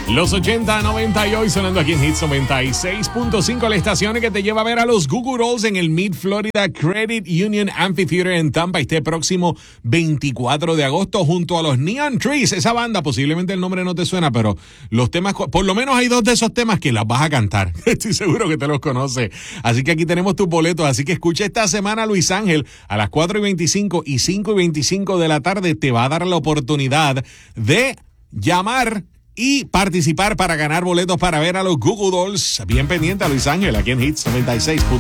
Los 80, 90 y hoy sonando aquí en Hits 96.5, la estación que te lleva a ver a los Goo Goo Dolls en el Mid Florida Credit Union Amphitheater en Tampa este próximo 24 de agosto junto a los Neon Trees. Esa banda, posiblemente el nombre no te suena, pero los temas, por lo menos hay dos de esos temas que las vas a cantar. Estoy seguro que te los conoces. Así que aquí tenemos tus boletos. Así que escucha esta semana a Luis Ángel a las 4:25 y 5:25 de la tarde. Te va a dar la oportunidad de llamar y participar para ganar boletos para ver a los Goo Goo Dolls. Bien pendiente a Luis Ángel aquí en Hits 96.